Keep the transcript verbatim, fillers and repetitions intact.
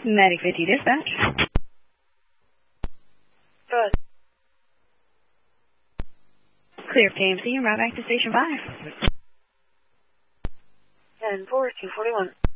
Medic fifty dispatch. Good. Clear K M C and route back to station five. ten four two forty-one.